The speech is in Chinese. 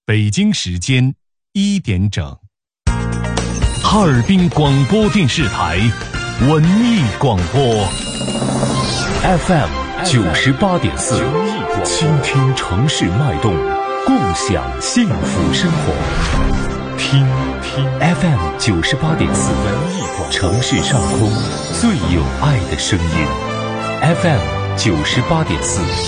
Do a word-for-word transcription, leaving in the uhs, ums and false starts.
北京时间一点整。哈尔滨广播电视台文艺广播 F M 九十八点四，倾听城市脉动，共享幸福生活。听听 F M 九十八点四，文艺广播，城市上空最有爱的声音。F M 九十八点四，